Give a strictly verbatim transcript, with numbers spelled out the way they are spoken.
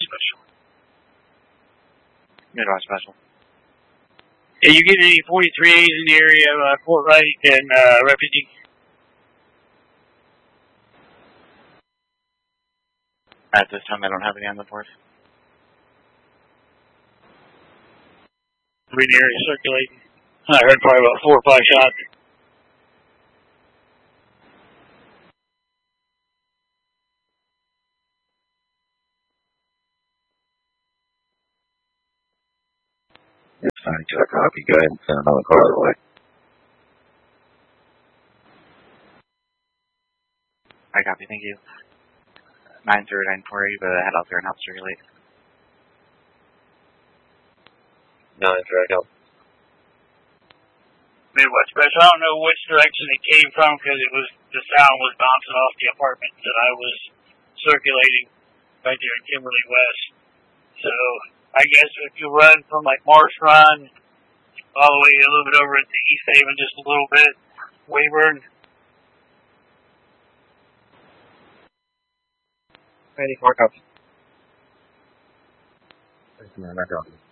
Special. Midwest Special. Yeah, you get any forty-three A's in the area, uh, Courtright and uh, Refugee? At this time, I don't have any on the board. Three in the area circulating. I heard probably about four or five shots. It's fine, check copy. Go ahead and send another card away. I copy, thank you. nine zero nine four eight, but head out there and help circulate. nine zero help. Midwest Special. I don't know which direction it came from because it was the sound was bouncing off the apartment that I was circulating right there in Kimberly West. So I guess if you run from like Marsh Run all the way a little bit over into East Haven, just a little bit, Weyburn. Ready for copy. Thanks, man. I got it.